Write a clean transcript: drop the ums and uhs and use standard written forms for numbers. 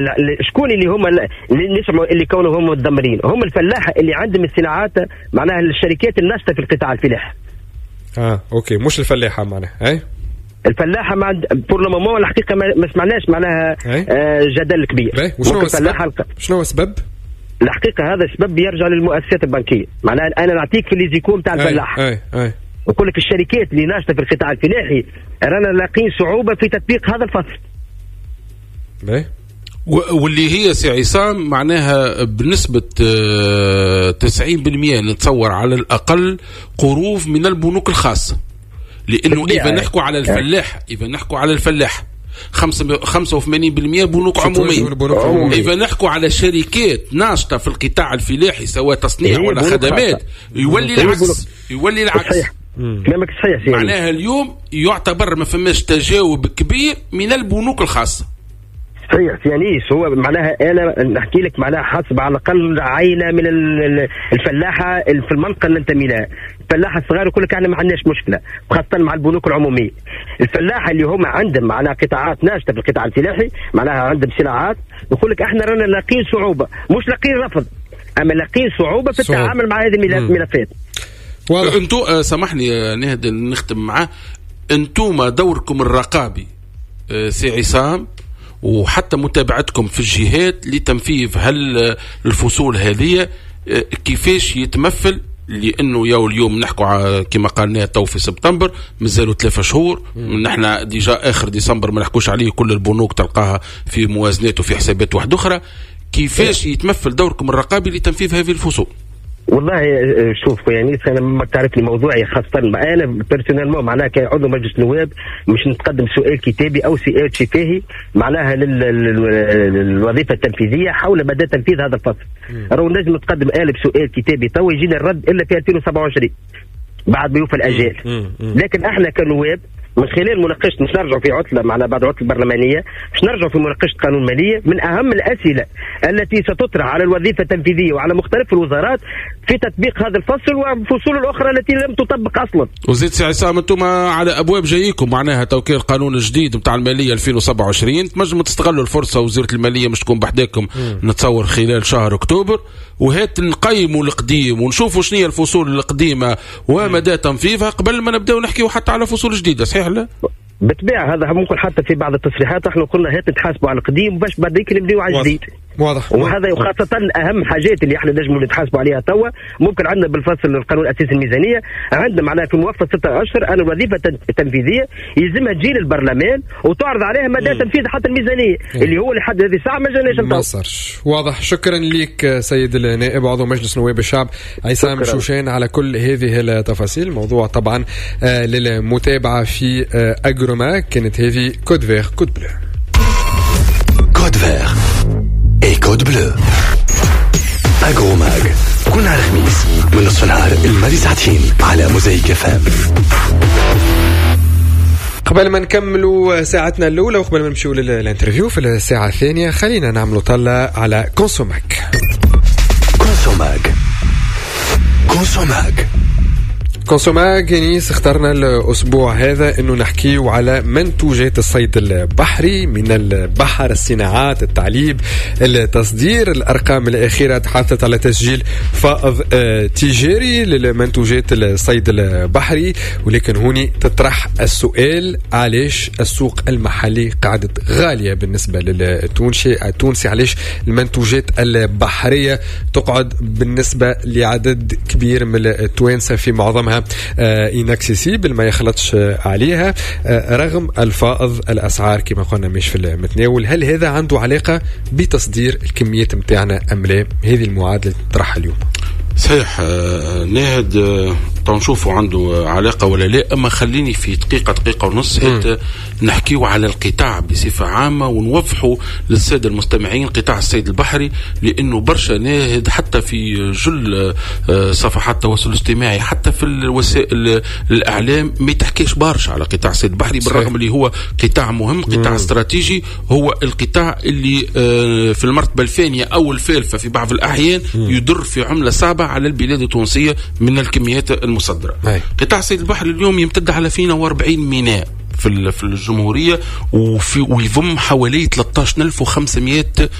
شكون اللي هم اللي نسمعوا اللي كونوا هم مدمرين؟ هم الفلاحه اللي عندهم الصناعات، معناها الشركات الناشطه في القطاع الفلاحي. اوكي، مش الفلاحه معناها. اي الفلاحه ما بور لو مومون الحقيقه ما سمعناش معناها جدل كبير. شنو هو السبب؟ الحقيقه هذا السبب يرجع للمؤسسات البنكيه. معناها انا نعطيك في ليزيكو نتاع الفلاح. نقول لك الشركات اللي ناشطه في القطاع الفلاحي رانا لاقين صعوبه في تطبيق هذا الفصل. واللي هي سي عصام معناها بنسبة 90% نتصور على الأقل قروض من البنوك الخاصة، لأنه إذا نحكوا على الفلاح 85% بنوك عمومية. إذا نحكوا على شركات ناشطة في القطاع الفلاحي سواء تصنيع ولا خدمات يولي العكس. كلامك صحيح. معناها اليوم يعتبر ما فماش تجاوب كبير من البنوك الخاصة. صحيح سيانيس. هو معناها انا نحكي لك معناها حسب على الاقل عينه من الفلاحه في المنطقه اللي ننتمي لها. الفلاحه الصغار يقول لك احنا ما عندناش مشكله، خاصه مع البنوك العموميه. الفلاحه اللي هم عندهم معناها قطاعات ناشطه في القطاع الفلاحي، معناها عندهم صناعات، يقول لك احنا رانا لاقين صعوبه، مش لاقين رفض، اما لاقين صعوبه في التعامل مع هذه الملفات. انتو سامحني نهد نختم معاه، انتوما دوركم الرقابي سي عصام وحتى متابعتكم في الجهات لتنفيذ هل الفصول هذه كيفاش يتمثل؟ لانه يا اليوم نحكوا كما قالنا تو في سبتمبر مازالوا 3 شهور، نحن ديجا اخر ديسمبر ما نحكوش عليه، كل البنوك تلقاها في موازنات وفي حسابات واحده اخرى. كيفاش يتمثل دوركم الرقابي لتنفيذ هذه الفصول؟ والله شوف يعني انا ما تعرفني موضوعي، خاصه انا بيرسونيلمون معناها كعضو مجلس نواب مش نتقدم سؤال كتابي او سؤال شفاهي معناها للوظيفه التنفيذيه حول مدى تنفيذ هذا الفصل. راهو لازم نتقدم بسؤال كتابي تو يجينا الرد الا في 2027 بعد ما يوفى الاجال. لكن احنا كنواب من خلال مناقشه، مش نرجعوا في عطله معنا بعد عطله برلمانيه، مش نرجعوا في مناقشه قانون ماليه. من اهم الاسئله التي ستطرح على الوظيفه التنفيذيه وعلى مختلف الوزارات في تطبيق هذا الفصل والفصول الاخرى التي لم تطبق اصلا. وزيد سي عصام انتم على ابواب جايكم معناها توكيل القانون الجديد بتاع الماليه 2027، تنجموا تستغلوا الفرصه وزيره الماليه مش تكون بحداكم نتصور خلال شهر اكتوبر، وهات نقيموا القديم ونشوفوا شنو هي الفصول القديمه ومدى تنفيذها قبل ما نبداو نحكيو حتى على فصول جديده. صحيح لا؟ بالطبيعه هذا ممكن حتى في بعض التصريحات احنا قلنا هات نتحاسبوا على القديم باش بعديك نبداو على الجديد. واضح. وهذا خاصة أهم حاجات اللي احنا نجموا نتحاسبوا عليها توا. ممكن عندنا بالفصل القانون الأساسي الميزانية عندنا معناها في موافقة 6 أشهر أن الوظيفة التنفيذية يلزمها تجي للبرلمان وتعرض عليها مدى تنفيذ حتى الميزانية اللي هو لحد هذه الساعة ما جاناش. واضح. شكرا لك سيد النائب عضو مجلس نواب الشعب عصام شوشان على كل هذه التفاصيل. الموضوع طبعا للمتابعة في أجروماك. كانت هذه كود فير كود بلو. كود فير اي كود بلو. أجروماك كل نهار خميس من نصف النهار الماضي ساعتين على موزايك فام. قبل ما نكملوا ساعتنا الأولى وقبل ما نمشيوا للانترفيو في الساعة الثانية خلينا نعملوا طلة على كونسوماك. كونسوماك نيس اخترنا الأسبوع هذا أنه نحكيه على منتوجات الصيد البحري من البحر، الصناعات، التعليب، التصدير. الأرقام الأخيرة تحدثت على تسجيل فائض تجاري للمنتوجات الصيد البحري، ولكن هوني تطرح السؤال علاش السوق المحلي قاعدة غالية بالنسبة للتونسي، علاش المنتوجات البحرية تقعد بالنسبة لعدد كبير من التوانسة في معظمها inaccessible ما يخلطش عليها رغم الفائض الأسعار كما قلنا مش في المتناول. هل هذا عنده علاقة بتصدير الكميات متاعنا أم لا؟ هذه المعادلة تطرحها اليوم. صحيح ناهد تنشوفوا عنده علاقة ولا لا، أما خليني في دقيقة ونص نحكيو على القطاع بصفة عامة ونوضحوا للسادة المستمعين قطاع الصيد البحري، لأنه برشا ناهد حتى في جل صفحات التواصل الاجتماعي حتى في الوسائل الإعلام ما تحكيش برشا على قطاع الصيد البحري، بالرغم اللي هو قطاع مهم، قطاع استراتيجي، هو القطاع اللي في المرتبة الثانية أو الثالثة في بعض الأحيان يدر في عملة صعبة على البلاد التونسية من الكميات المصدرة. قطاع الصيد البحري اليوم يمتد على 42 ميناء في الجمهورية ويضم حوالي 13500